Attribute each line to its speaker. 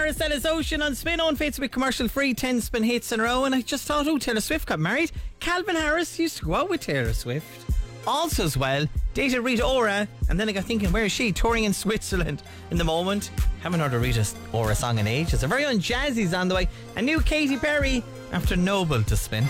Speaker 1: Harris, Ellis Ocean on Spin on Fates with commercial free 10 spin hits in a row. And I just thought, Taylor Swift got married. Calvin Harris used to go out with Taylor Swift. Also as well, dated Rita Ora. And then I got thinking, where is she? Touring in Switzerland in the moment. Haven't heard a Rita Ora song in ages. A very own Jazzy's on the way. A new Katy Perry after Noble to Spin.